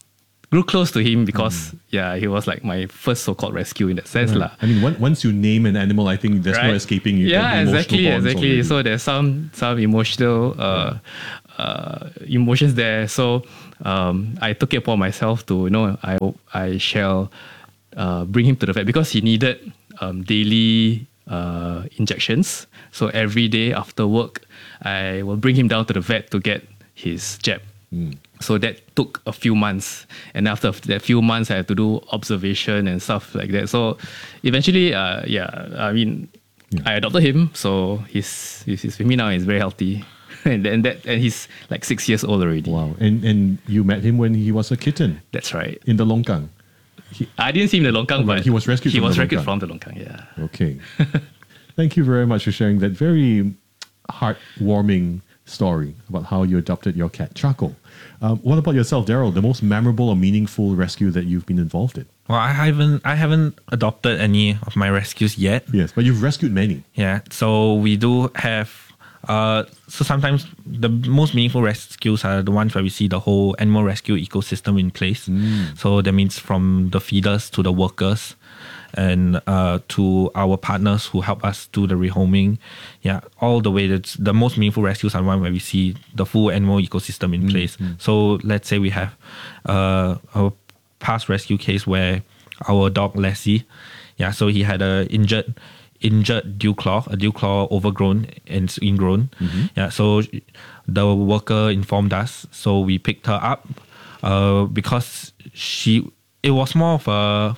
grew close to him because mm. yeah, he was like my first so-called rescue in that sense. Right. lah. I mean, one, once you name an animal, I think there's right? no escaping you. Yeah, exactly, exactly. Already. So there's some some emotional uh, yeah. uh, emotions there. So um, I took it upon myself to, you know, I I shall uh, bring him to the vet because he needed um, daily uh, injections. So every day after work, I will bring him down to the vet to get his jab. Mm. So that took a few months, and after that few months, I had to do observation and stuff like that. So eventually, uh, yeah, I mean, yeah. I adopted him, so he's, he's he's with me now. He's very healthy, and and that and he's like six years old already. Wow! And and you met him when he was a kitten. That's right. In the longkang. He, I didn't see him in the longkang, oh, but he was rescued. He from was the rescued longkang. from the longkang. Yeah. Okay. Thank you very much for sharing that very heartwarming story about how you adopted your cat, Charcoal. Um, what about yourself, Daryl? The most memorable or meaningful rescue that you've been involved in? Well, I haven't I haven't adopted any of my rescues yet. Yes, but you've rescued many. Yeah, so we do have. Uh, so sometimes the most meaningful rescues are the ones where we see the whole animal rescue ecosystem in place. Mm. So that means from the feeders to the workers, and uh, to our partners who help us do the rehoming. Yeah, all the way. That's the most meaningful rescues are one where we see the full animal ecosystem in mm, place. Mm. So let's say we have uh, a past rescue case where our dog Lassie, yeah, so he had a injured injured dew claw, a dew claw overgrown and ingrown. Mm-hmm. Yeah, so the worker informed us. So we picked her up uh, because she. It was more of a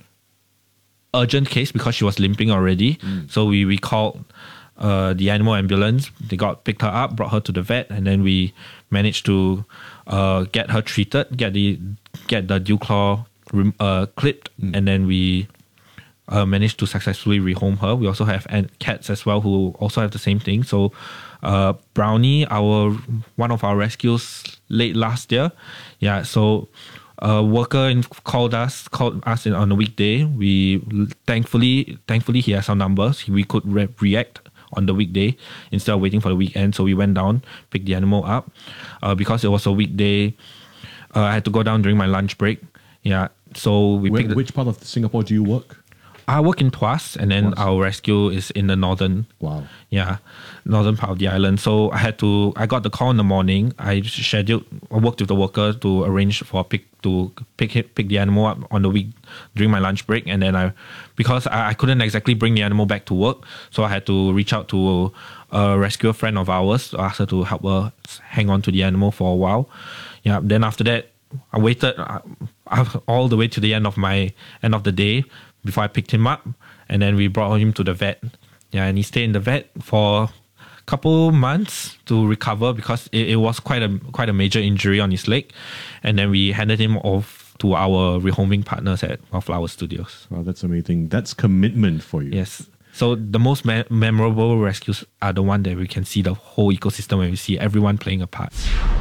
urgent case because she was limping already. Mm. So we, we called uh, the animal ambulance. They got picked her up, brought her to the vet, and then we managed to uh, get her treated, get the get the dew claw uh, clipped, mm. and then we uh, managed to successfully rehome her. We also have cats as well who also have the same thing. So uh, Brownie, our one of our rescues late last year, yeah. So. A worker in, called us called us in, on a weekday. We thankfully thankfully he has our numbers. We could re- react on the weekday instead of waiting for the weekend. So we went down, picked the animal up. Uh, because it was a weekday, uh, I had to go down during my lunch break. Yeah. So we Where, picked. Which part of Singapore do you work? I work in Tuas, and then Tuas. Our rescue is in the northern. Wow. Yeah, northern part of the island. So I had to. I got the call in the morning. I scheduled. I worked with the worker to arrange for a pick to pick it, pick the animal up on the week during my lunch break, and then I, because I, I couldn't exactly bring the animal back to work, so I had to reach out to a rescue friend of ours to ask her to help her hang on to the animal for a while. Yeah. Then after that, I waited uh, all the way to the end of my end of the day before I picked him up, and then we brought him to the vet. Yeah, and he stayed in the vet for a couple months to recover because it, it was quite a quite a major injury on his leg, and then we handed him off to our rehoming partners at Wildflower Studios. Wow, that's amazing. That's commitment for you. Yes. So the most me- memorable rescues are the one that we can see the whole ecosystem where we see everyone playing a part.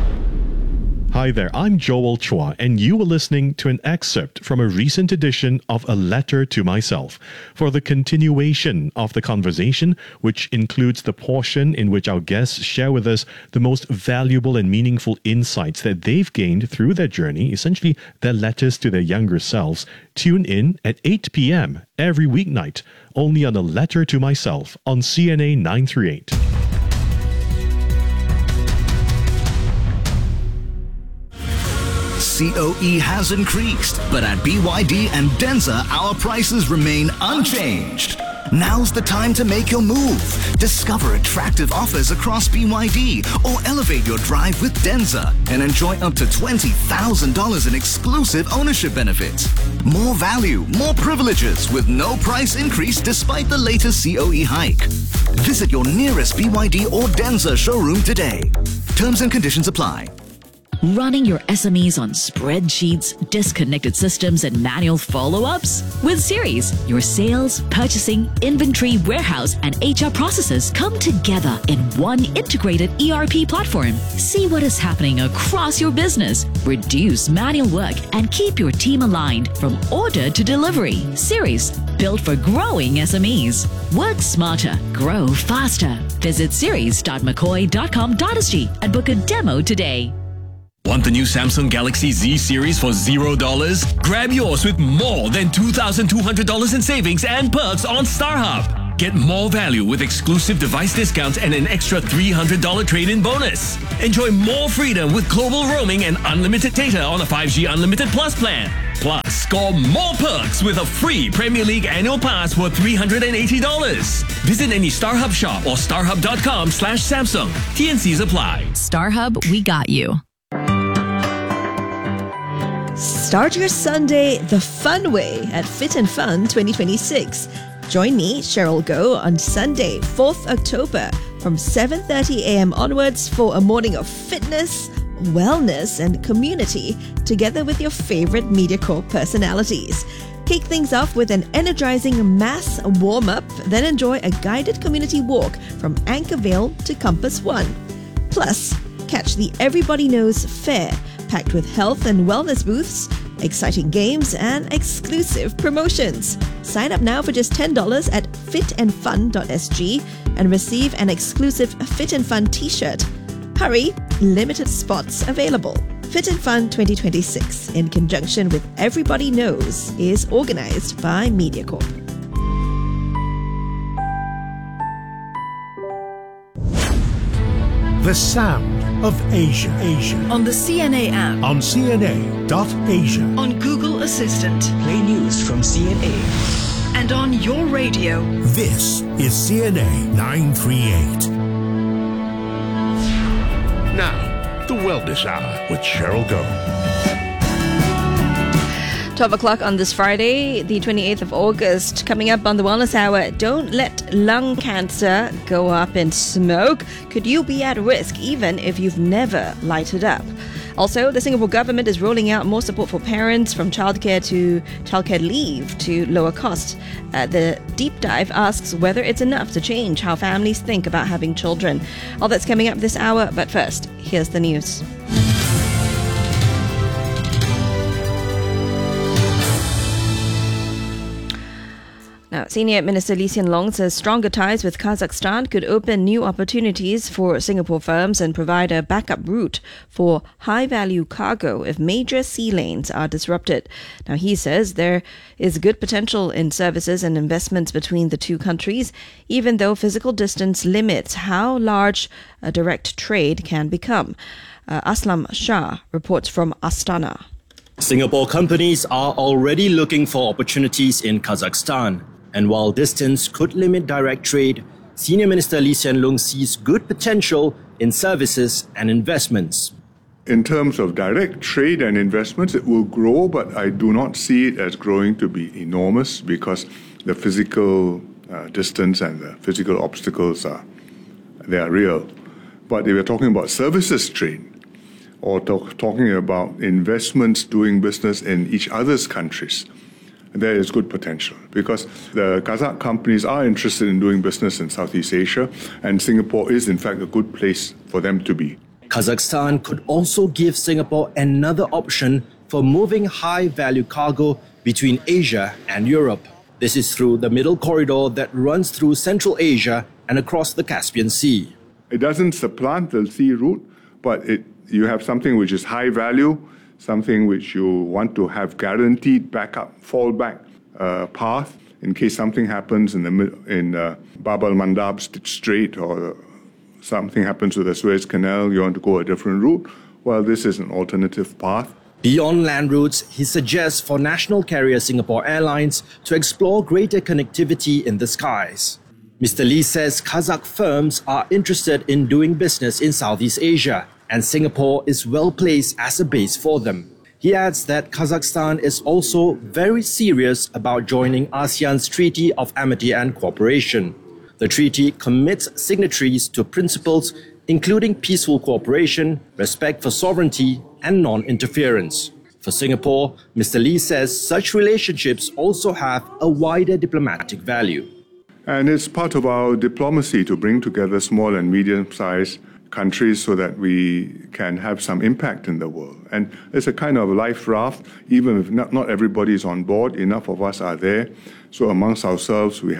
Hi there, I'm Joel Chua, and you were listening to an excerpt from a recent edition of A Letter to Myself. For the continuation of the conversation, which includes the portion in which our guests share with us the most valuable and meaningful insights that they've gained through their journey, essentially their letters to their younger selves, tune in at eight p.m. every weeknight, only on A Letter to Myself on C N A nine thirty-eight. C O E has increased, but at B Y D and Denza, our prices remain unchanged. Now's the time to make your move. Discover attractive offers across B Y D or elevate your drive with Denza and enjoy up to twenty thousand dollars in exclusive ownership benefits. More value, more privileges with no price increase despite the latest C O E hike. Visit your nearest B Y D or Denza showroom today. Terms and conditions apply. Running your S M Es on spreadsheets, disconnected systems, and manual follow-ups? With Series, your sales, purchasing, inventory, warehouse, and H R processes come together in one integrated E R P platform. See what is happening across your business, reduce manual work, and keep your team aligned from order to delivery. Series, built for growing S M Es. Work smarter, grow faster. Visit series dot mccoy dot com dot s g and book a demo today. Want the new Samsung Galaxy Z series for zero dollars? Grab yours with more than two thousand two hundred dollars in savings and perks on StarHub. Get more value with exclusive device discounts and an extra three hundred dollars trade-in bonus. Enjoy more freedom with global roaming and unlimited data on a five G Unlimited Plus plan. Plus, score more perks with a free Premier League annual pass worth three hundred eighty dollars. Visit any StarHub shop or starhub.com slash Samsung. T and Cs apply. StarHub, we got you. Start your Sunday the fun way at Fit and Fun twenty twenty-six. Join me, Cheryl Goh, on Sunday, fourth October from seven thirty a.m. onwards for a morning of fitness, wellness and community together with your favorite MediaCorp personalities. Kick things off with an energizing mass warm-up, then enjoy a guided community walk from Anchorvale to Compass One. Plus, catch the Everybody Knows Fair, packed with health and wellness booths, exciting games and exclusive promotions. Sign up now for just ten dollars at fit and fun dot s g and receive an exclusive Fit and Fun t-shirt. Hurry, limited spots available. Fit and Fun twenty twenty-six, in conjunction with Everybody Knows, is organized by MediaCorp. The sound of Asia. Asia. On the C N A app. On C N A dot Asia. On Google Assistant. Play news from C N A. And on your radio. This is C N A nine thirty-eight. Now, the Wellness Hour with Cheryl Goh. twelve o'clock on this Friday, the twenty-eighth of August. Coming up on the Wellness Hour, don't let lung cancer go up in smoke. Could you be at risk even if you've never lighted up? Also, the Singapore government is rolling out more support for parents, from childcare to childcare leave to lower costs. Uh, the deep dive asks whether it's enough to change how families think about having children. All that's coming up this hour, but first, here's the news. Now, Senior Minister Lee Hsien Loong says stronger ties with Kazakhstan could open new opportunities for Singapore firms and provide a backup route for high-value cargo if major sea lanes are disrupted. Now, he says there is good potential in services and investments between the two countries, even though physical distance limits how large a direct trade can become. Uh, Aslam Shah reports from Astana. Singapore companies are already looking for opportunities in Kazakhstan. And while distance could limit direct trade, Senior Minister Lee Hsien Loong sees good potential in services and investments. In terms of direct trade and investments, it will grow, but I do not see it as growing to be enormous because the physical uh, distance and the physical obstacles are, they are real. But if we're talking about services trade, or talk, talking about investments doing business in each other's countries, there is good potential because the Kazakh companies are interested in doing business in Southeast Asia, and Singapore is in fact a good place for them to be. Kazakhstan could also give Singapore another option for moving high-value cargo between Asia and Europe. This is through the middle corridor that runs through Central Asia and across the Caspian Sea. It doesn't supplant the sea route, but it, you have something which is high value, something which you want to have guaranteed backup, fallback uh, path in case something happens in the in uh, Bab al-Mandab Strait or something happens with the Suez Canal, you want to go a different route. Well, this is an alternative path. Beyond land routes, he suggests for national carrier Singapore Airlines to explore greater connectivity in the skies. Mister Lee says Kazakh firms are interested in doing business in Southeast Asia, and Singapore is well placed as a base for them. He adds that Kazakhstan is also very serious about joining ASEAN's Treaty of Amity and Cooperation. The treaty commits signatories to principles including peaceful cooperation, respect for sovereignty, and non-interference. For Singapore, Mister Lee says such relationships also have a wider diplomatic value. And it's part of our diplomacy to bring together small and medium-sized countries so that we can have some impact in the world. And it's a kind of life raft, even if not, not everybody is on board, enough of us are there. So amongst ourselves, we have an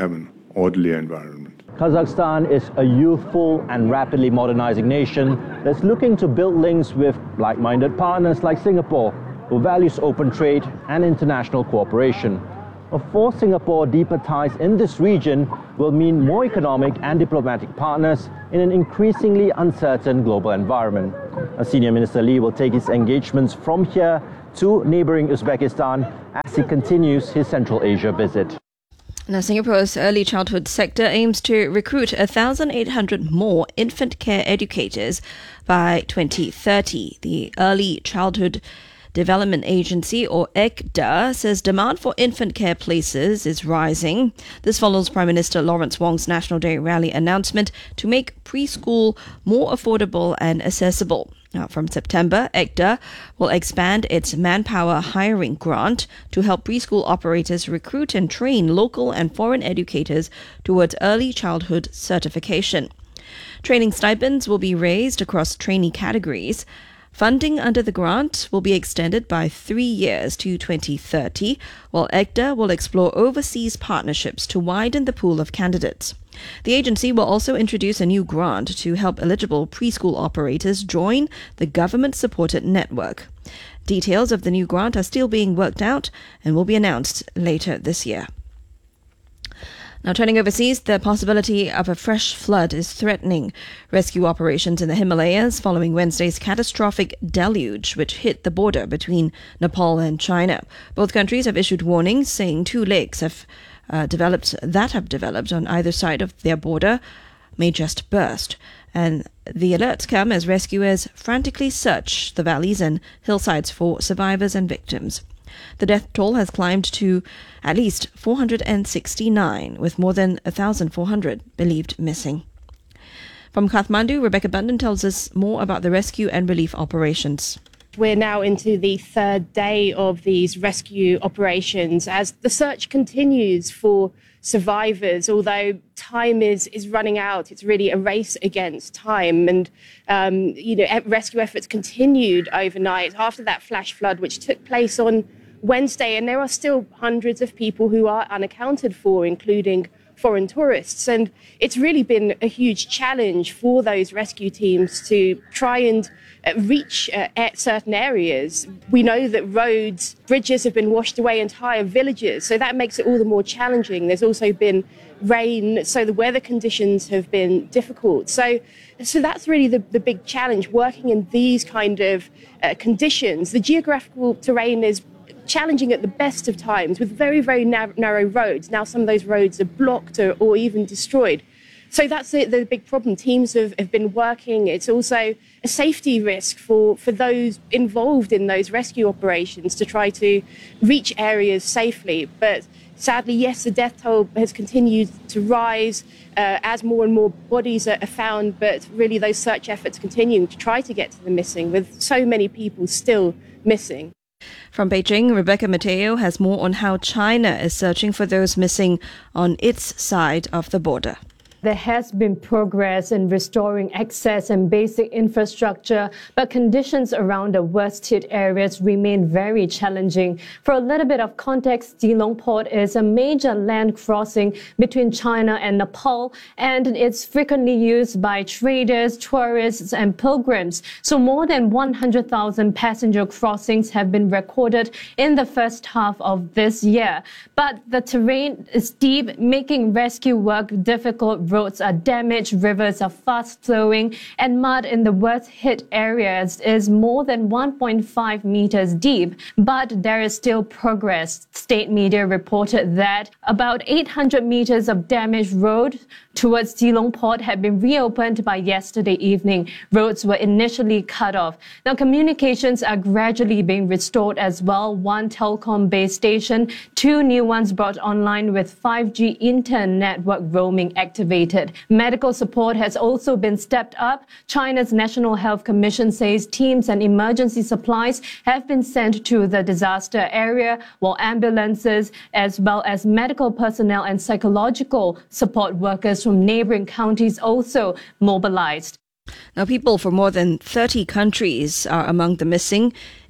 orderly environment. Kazakhstan is a youthful and rapidly modernizing nation that's looking to build links with like-minded partners like Singapore, who values open trade and international cooperation. For Singapore, deeper ties in this region will mean more economic and diplomatic partners in an increasingly uncertain global environment. Senior Minister Lee will take his engagements from here to neighboring Uzbekistan as he continues his Central Asia visit. Now, Singapore's early childhood sector aims to recruit one thousand eight hundred more infant care educators by twenty thirty. The Early Childhood Development Agency, or E C D A, says demand for infant care places is rising. This follows Prime Minister Lawrence Wong's National Day rally announcement to make preschool more affordable and accessible. Now, from September, E C D A will expand its manpower hiring grant to help preschool operators recruit and train local and foreign educators towards early childhood certification. Training stipends will be raised across trainee categories. Funding under the grant will be extended by three years to twenty thirty, while E C D A will explore overseas partnerships to widen the pool of candidates. The agency will also introduce a new grant to help eligible preschool operators join the government-supported network. Details of the new grant are still being worked out and will be announced later this year. Now, turning overseas, the possibility of a fresh flood is threatening rescue operations in the Himalayas following Wednesday's catastrophic deluge, which hit the border between Nepal and China. Both countries have issued warnings saying two lakes have uh, developed that have developed on either side of their border may just burst. And the alerts come as rescuers frantically search the valleys and hillsides for survivors and victims. The death toll has climbed to at least four hundred sixty-nine, with more than one thousand four hundred believed missing. From Kathmandu, Rebecca Bundan tells us more about the rescue and relief operations. We're now into the third day of these rescue operations as the search continues for survivors. Although time is, is running out, it's really a race against time. And, um, you know, rescue efforts continued overnight after that flash flood, which took place on Wednesday. And there are still hundreds of people who are unaccounted for, including foreign tourists. And it's really been a huge challenge for those rescue teams to try and uh, reach uh, at certain areas. We know that roads, bridges have been washed away, entire villages, so that makes it all the more challenging. There's also been rain, so the weather conditions have been difficult. So, so that's really the, the big challenge, working in these kind of uh, conditions. The geographical terrain is challenging at the best of times with very, very narrow, narrow roads. Now some of those roads are blocked or, or even destroyed. So that's the, the big problem. Teams have, have been working. It's also a safety risk for, for those involved in those rescue operations to try to reach areas safely. But sadly, yes, the death toll has continued to rise uh, as more and more bodies are, are found. But really those search efforts continuing to try to get to the missing, with so many people still missing. From Beijing, Rebecca Mateo has more on how China is searching for those missing on its side of the border. There has been progress in restoring access and basic infrastructure, but conditions around the worst-hit areas remain very challenging. For a little bit of context, Geelong Port is a major land crossing between China and Nepal, and it's frequently used by traders, tourists, and pilgrims. So more than one hundred thousand passenger crossings have been recorded in the first half of this year. But the terrain is steep, making rescue work difficult. Roads are damaged, rivers are fast-flowing, and mud in the worst-hit areas is more than one point five meters deep. But there is still progress. State media reported that about eight hundred meters of damaged road towards Geelong Port had been reopened by yesterday evening. Roads were initially cut off. Now, communications are gradually being restored as well. One telecom base station, two new ones brought online with five G inter-network roaming activated. Medical support has also been stepped up. China's National Health Commission says teams and emergency supplies have been sent to the disaster area, while ambulances as well as medical personnel and psychological support workers from neighboring counties also mobilized. Now, people from more than thirty countries are among the missing.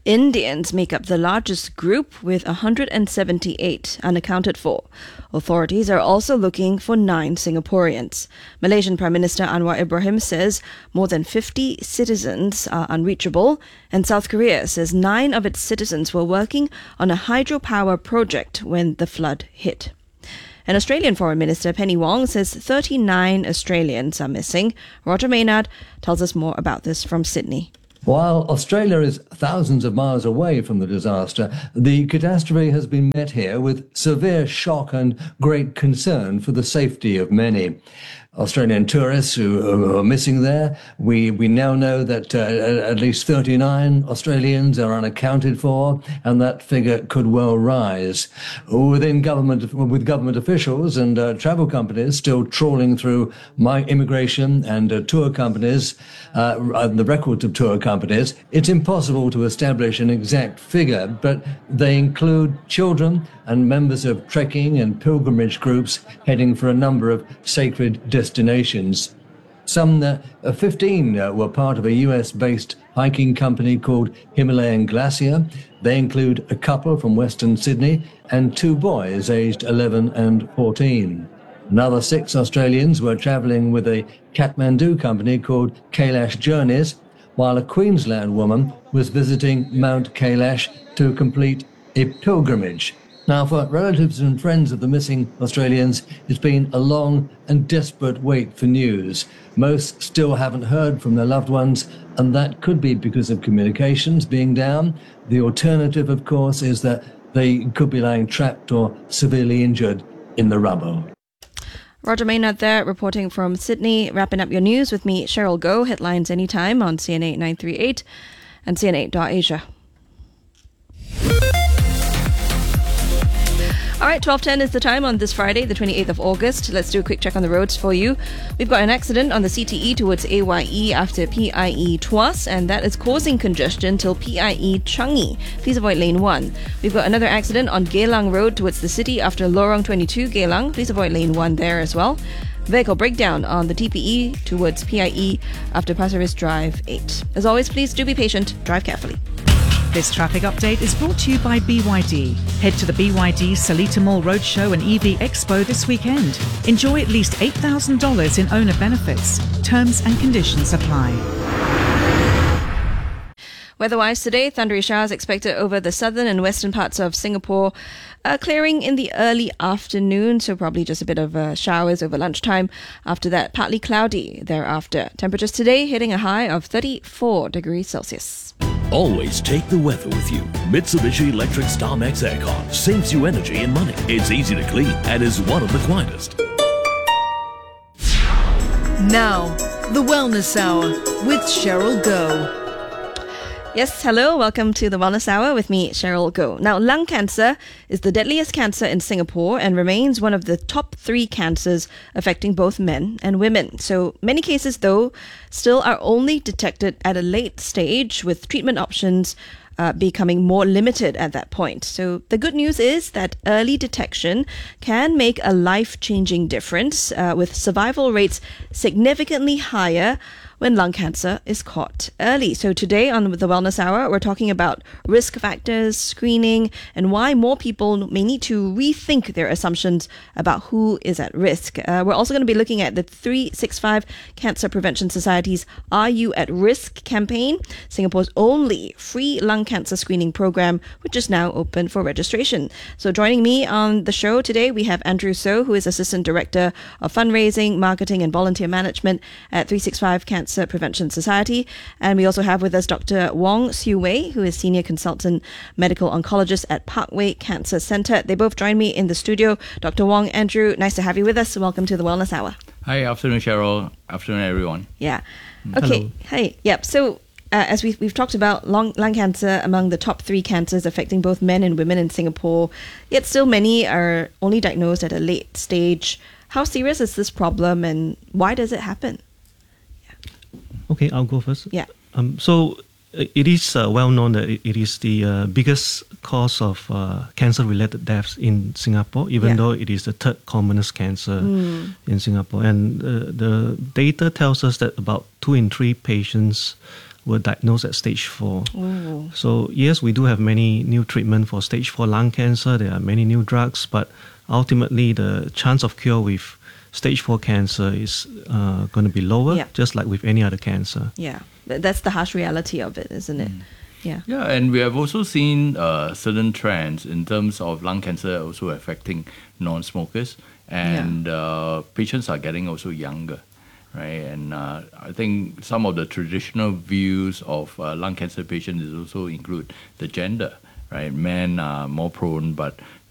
Indians make up the largest group with one hundred seventy-eight unaccounted for. Authorities are also looking for nine Singaporeans. Malaysian Prime Minister Anwar Ibrahim says more than fifty citizens are unreachable, and South Korea says nine of its citizens were working on a hydropower project when the flood hit. And Australian Foreign Minister Penny Wong says thirty-nine Australians are missing. Roger Maynard tells us more about this from Sydney. While Australia is thousands of miles away from the disaster, the catastrophe has been met here with severe shock and great concern for the safety of many. Australian tourists who are missing there. We we now know that uh, at least thirty-nine Australians are unaccounted for, and that figure could well rise. Within government, with government officials and uh, travel companies still trawling through my immigration and uh, tour companies, uh, the records of tour companies, it's impossible to establish an exact figure, but they include children and members of trekking and pilgrimage groups heading for a number of sacred destinations. Some uh, fifteen uh, were part of a U S-based hiking company called Himalayan Glacier. They include a couple from Western Sydney and two boys aged eleven and fourteen. Another six Australians were travelling with a Kathmandu company called Kailash Journeys, while a Queensland woman was visiting Mount Kailash to complete a pilgrimage. Now, for relatives and friends of the missing Australians, it's been a long and desperate wait for news. Most still haven't heard from their loved ones, and that could be because of communications being down. The alternative, of course, is that they could be lying trapped or severely injured in the rubble. Roger Maynard there, reporting from Sydney. Wrapping up your news with me, Cheryl Goh. Headlines anytime on C N A nine three eight and C N A dot Asia. All right, twelve ten is the time on this Friday, the twenty-eighth of August. Let's do a quick check on the roads for you. We've got an accident on the C T E towards A Y E after P I E Tuas, and that is causing congestion till P I E Changi. Please avoid lane one. We've got another accident on Geylang Road towards the city after Lorong twenty-two Geylang. Please avoid lane one there as well. Vehicle breakdown on the T P E towards P I E after Pasir Ris Drive eight. As always, please do be patient. Drive carefully. This traffic update is brought to you by B Y D. Head to the B Y D Seletar Mall Roadshow and E V Expo this weekend. Enjoy at least eight thousand dollars in owner benefits. Terms and conditions apply. Weather-wise today, thundery showers expected over the southern and western parts of Singapore, uh, clearing in the early afternoon, so probably just a bit of uh, showers over lunchtime. After that, partly cloudy thereafter. Temperatures today hitting a high of thirty-four degrees Celsius. Always take the weather with you. Mitsubishi Electric StarMax Aircon saves you energy and money. It's easy to clean and is one of the quietest. Now, the Wellness Hour with Cheryl Goh. Yes, hello, welcome to the Wellness Hour with me, Cheryl Goh. Now, lung cancer is the deadliest cancer in Singapore and remains one of the top three cancers affecting both men and women. So many cases, though, still are only detected at a late stage, with treatment options Uh, becoming more limited at that point. So the good news is that early detection can make a life-changing difference, uh, with survival rates significantly higher when lung cancer is caught early. So today on the Wellness Hour, we're talking about risk factors, screening, and why more people may need to rethink their assumptions about who is at risk. Uh, we're also going to be looking at the three sixty-five Cancer Prevention Society's Are You at Risk campaign, Singapore's only free lung cancer screening program, which is now open for registration. So joining me on the show today, we have Andrew So, who is Assistant Director of Fundraising, Marketing and Volunteer Management at three sixty-five Cancer Prevention Society. And we also have with us Doctor Wong Siu Wei, who is Senior Consultant Medical Oncologist at Parkway Cancer Centre. They both join me in the studio. Doctor Wong, Andrew, nice to have you with us. Welcome to the Wellness Hour. Hi, afternoon, Cheryl. Afternoon, everyone. Yeah. Okay. Hello. Hi. Yep. So, Uh, as we've, we've talked about, lung, lung cancer among the top three cancers affecting both men and women in Singapore, yet still many are only diagnosed at a late stage. How serious is this problem and why does it happen? Yeah. Okay, I'll go first. Yeah. Um, so uh, it is uh, well known that it, it is the uh, biggest cause of uh, cancer-related deaths in Singapore, even yeah. though it is the third commonest cancer mm. in Singapore. And uh, the data tells us that about two in three patients were diagnosed at stage four. Ooh. So yes, we do have many new treatment for stage four lung cancer. There are many new drugs, but ultimately the chance of cure with stage four cancer is uh, going to be lower, Yeah. just like with any other cancer. Yeah, Th- that's the harsh reality of it, isn't it? Yeah. Yeah, and we have also seen uh, certain trends in terms of lung cancer also affecting non-smokers, and uh, patients are getting also younger, right? And uh, I think some of the traditional views of uh, lung cancer patients is also include the gender, right? Men are more prone, but